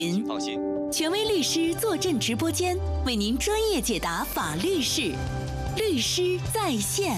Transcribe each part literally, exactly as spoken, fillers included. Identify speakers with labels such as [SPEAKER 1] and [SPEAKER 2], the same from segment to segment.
[SPEAKER 1] 请放心，权威律师坐镇直播间，为您专业解答法律事，律师在线。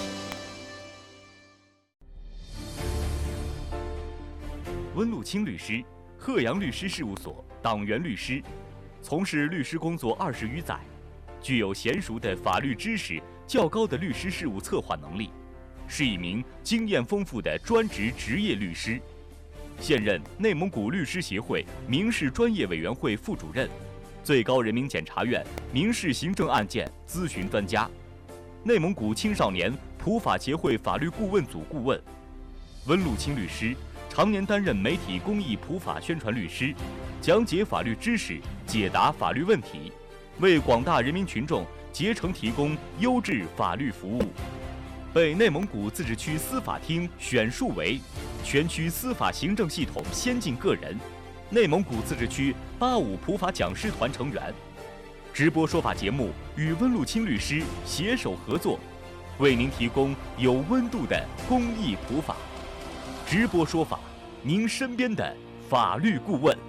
[SPEAKER 2] 温路清律师，鹤阳律师事务所党员律师，从事律师工作二十余载，具有娴熟的法律知识、较高的律师事务策划能力，是一名经验丰富的专职职业律师。现任内蒙古律师协会民事专业委员会副主任，最高人民检察院民事行政案件咨询专家，内蒙古青少年普法协会法律顾问组顾问。温路清律师常年担任媒体公益普法宣传律师，讲解法律知识，解答法律问题，为广大人民群众竭诚提供优质法律服务。被内蒙古自治区司法厅选述为全区司法行政系统先进个人，内蒙古自治区八五普法讲师团成员。直播说法节目与温路清律师携手合作，为您提供有温度的公益普法。直播说法，您身边的法律顾问。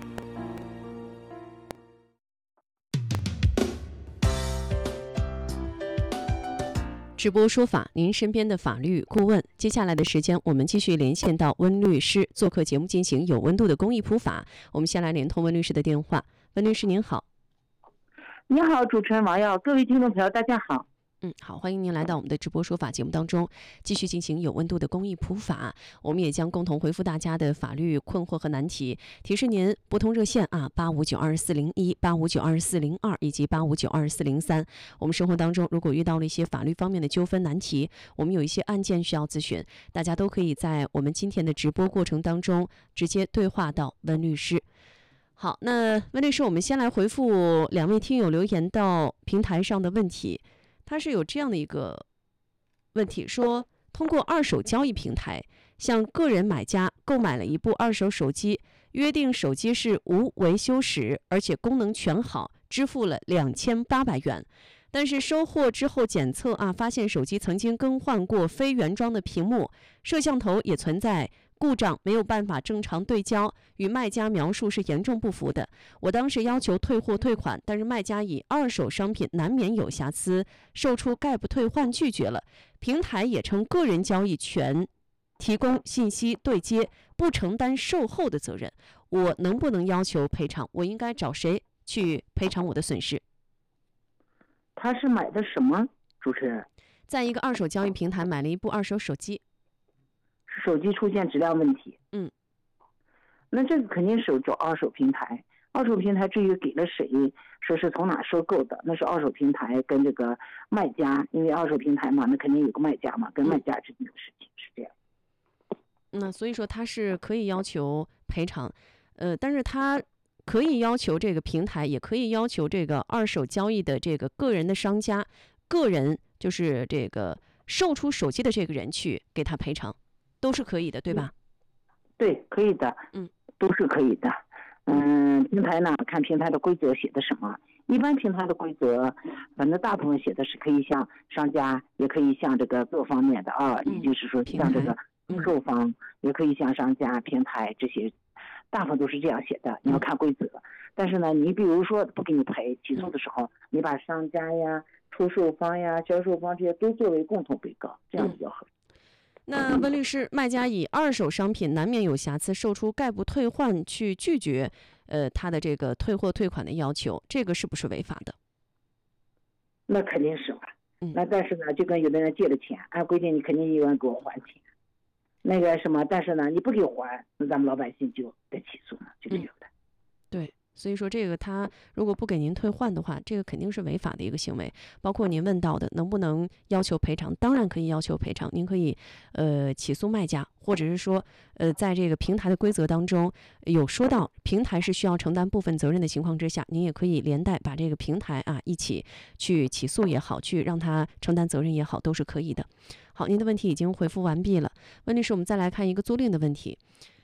[SPEAKER 3] 直播说法，您身边的法律顾问。接下来的时间，我们继续连线到温律师做客节目，进行有温度的公益普法。我们先来连通温律师的电话。温律师您好。
[SPEAKER 4] 你好，主持人王耀，各位听众朋友大家好。
[SPEAKER 3] 嗯，好，欢迎您来到我们的直播说法节目当中，继续进行有温度的公益普法。我们也将共同回复大家的法律困惑和难题，提示您拨通热线啊，八五九二四零一、八五九二四零二以及八五九二四零三。我们生活当中如果遇到了一些法律方面的纠纷难题，我们有一些案件需要咨询，大家都可以在我们今天的直播过程当中直接对话到温律师。好，那温律师，我们先来回复两位听友留言到平台上的问题。他是有这样的一个问题，说通过二手交易平台向个人买家购买了一部二手手机，约定手机是无维修史，而且功能全好，支付了两千八百元。但是收货之后检测啊，发现手机曾经更换过非原装的屏幕，摄像头也存在故障，没有办法正常对焦，与卖家描述是严重不符的。我当时要求退货退款，但是卖家以二手商品难免有瑕疵，售出概不退换拒绝了。平台也称个人交易权提供信息对接，不承担售后的责任。我能不能要求赔偿？我应该找谁去赔偿我的损失？
[SPEAKER 4] 他是买的什么？主持人
[SPEAKER 3] 在一个二手交易平台买了一部二手手机，
[SPEAKER 4] 手机出现质量问题。
[SPEAKER 3] 嗯，
[SPEAKER 4] 那这个肯定是找二手平台。二手平台至于给了谁，说是从哪收购的，那是二手平台跟这个卖家，因为二手平台嘛，那肯定有个卖家嘛，跟卖家之间的事情、嗯、是这样。
[SPEAKER 3] 那所以说他是可以要求赔偿，呃，但是他可以要求这个平台，也可以要求这个二手交易的这个个人的商家，个人就是这个售出手机的这个人去给他赔偿，都是可以的，对吧？
[SPEAKER 4] 对，可以的，
[SPEAKER 3] 嗯，
[SPEAKER 4] 都是可以的。嗯，平台呢，看平台的规则写的什么。一般平台的规则，反正大部分写的是可以向商家，也可以向这个各方面的啊，也就是说像这个供售方，也可以向商家、平台这些。大部分都是这样写的，你要看规则。但是呢，你比如说不给你赔，起诉的时候，你把商家呀、出售方呀、销售方这些都作为共同被告，这样比较好。
[SPEAKER 3] 嗯、那温律师，卖家以二手商品难免有瑕疵，售出概不退换去拒绝，呃，他的这个退货退款的要求，这个是不是违法的？
[SPEAKER 4] 那肯定是吧。
[SPEAKER 3] 嗯。
[SPEAKER 4] 那但是呢，就跟有的人借了钱，按规定你肯定有人给我还钱。那个什么，但是呢，你不给还，那咱们老百姓就得起诉嘛，就这样的、嗯。
[SPEAKER 3] 对，所以说这个他如果不给您退换的话，这个肯定是违法的一个行为。包括您问到的，能不能要求赔偿？当然可以要求赔偿。您可以呃起诉卖家，或者是说呃在这个平台的规则当中有说到，平台是需要承担部分责任的情况之下，您也可以连带把这个平台啊一起去起诉也好，去让他承担责任也好，都是可以的。好，您的问题已经回复完毕了。温律师，我们再来看一个租赁的问题。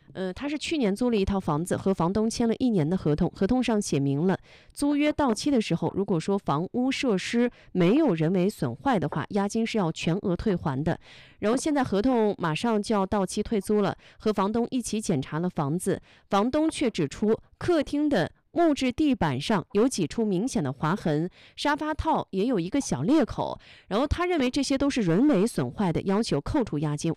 [SPEAKER 3] 呃，他是去年租了一套房子，和房东签了一年的合同，合同上写明了，租约到期的时候，如果说房屋设施没有人为损坏的话，押金是要全额退还的。然后现在合同马上就要到期退租了，和房东一起检查了房子，房东却指出客厅的木质地板上有几处明显的划痕，沙发套也有一个小裂口，然后他认为这些都是人为损坏的，要求扣除押金